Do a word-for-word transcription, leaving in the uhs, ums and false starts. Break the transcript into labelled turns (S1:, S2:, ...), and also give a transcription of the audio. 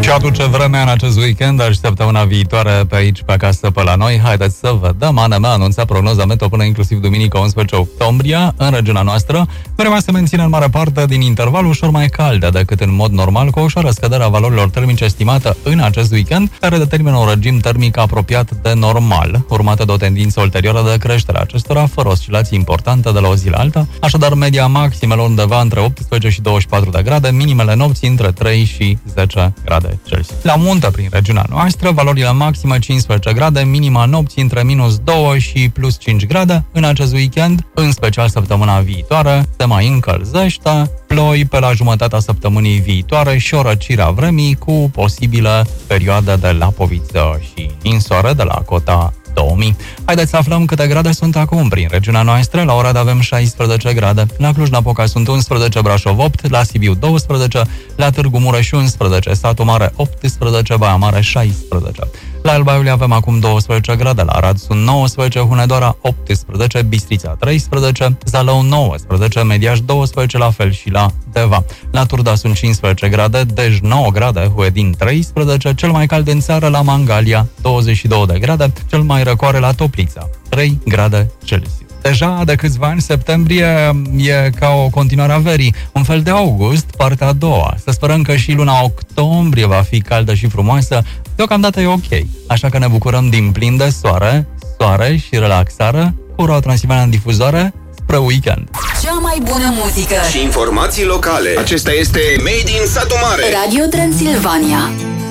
S1: Ce aduce vremea în acest weekend, dar și săptămâna viitoare pe aici, pe acasă, pe la noi. Haideți să vedem. Ana mea a anunțat prognoza meteo până inclusiv duminică unsprezece octombrie în regiunea noastră. Vremea se menține în mare parte din interval ușor mai caldă decât în mod normal, cu o ușoară scădere a valorilor termice estimată în acest weekend, care determină un regim termic apropiat de normal, urmată de o tendință ulterioară de creștere a acestora, fără oscilații importante de la o zi la alta. Așadar, media maximelor undeva între optsprezece și douăzeci și patru de grade, minimele nopții între trei și zece grade Celsius. La munte, prin regiunea noastră, valorile maxime cincisprezece grade, minima nopții între minus doi și plus cinci grade. În acest weekend, în special săptămâna viitoare, se mai încălzește, ploi pe la jumătatea săptămânii viitoare și o răcire a vremii cu posibile perioade de lapoviță și ninsoare de la cota două mii. Haideți să aflăm câte grade sunt acum prin regiunea noastră. La Oradea avem șaisprezece grade, la Cluj-Napoca sunt unsprezece, Brașov opt, la Sibiu douăsprezece, la Târgu Mureș unsprezece, Satu Mare optsprezece, Baia Mare șaisprezece. La Alba Iulia avem acum douăsprezece grade, la Arad sunt nouăsprezece, Hunedoara optsprezece, Bistrița treisprezece, Zalău nouăsprezece, Mediaș douăsprezece, la fel și la Deva. La Turda sunt cincisprezece grade, Dej nouă grade, Huedin treisprezece, cel mai cald în țară la Mangalia douăzeci și două de grade, cel mai răcoare la Toplița trei grade Celsius. Deja de câțiva ani, septembrie e ca o continuare a verii, un fel de august, partea a doua. Să sperăm că și luna octombrie va fi caldă și frumoasă. Deocamdată e ok, așa că ne bucurăm din plin de soare, soare și relaxare cu Roa Transilvania în difuzoare spre weekend.
S2: Cea mai bună muzică
S3: și informații locale. Acesta este Made in Satu Mare,
S2: Radio Transilvania.